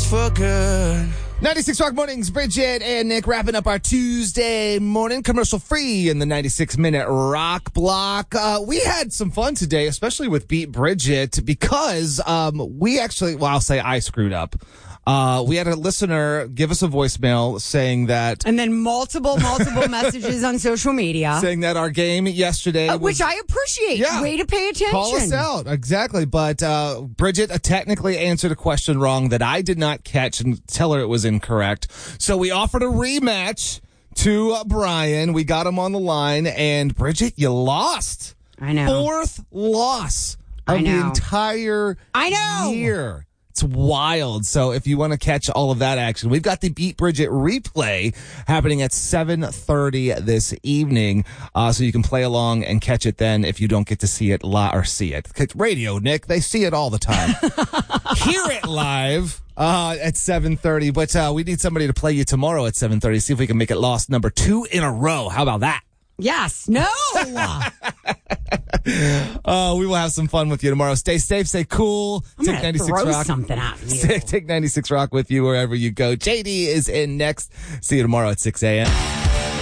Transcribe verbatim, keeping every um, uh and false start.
for good. ninety-six Rock Mornings, Bridget and Nick wrapping up our Tuesday morning commercial free in the ninety-six minute rock block. Uh, we had some fun today, especially with Beat Bridget, because um, we actually, well, I'll say I screwed up. Uh, we had a listener give us a voicemail saying that. And then multiple, multiple messages on social media. Saying that our game yesterday. Uh, was, which I appreciate. Yeah, way to pay attention. Call us out. Exactly. But uh, Bridget uh, technically answered a question wrong that I did not catch and tell her it was incorrect. So we offered a rematch to uh, Brian. We got him on the line. And Bridget, you lost. I know. Fourth loss of I know. the entire I know. year. It's wild. So if you want to catch all of that action, we've got the Beat Bridget replay happening at seven thirty this evening. Uh, so you can play along and catch it then if you don't get to see it live or see it. It's radio, Nick. They see it all the time. Hear it live uh, at seven thirty. But uh, we need somebody to play you tomorrow at seven thirty. See if we can make it lost number two in a row. How about that? Yes. No. Uh, we will have some fun with you tomorrow. Stay safe, stay cool. I'm take gonna ninety-six throw Rock. something at you. Take, take ninety-six Rock with you wherever you go. J D is in next. See you tomorrow at six a.m.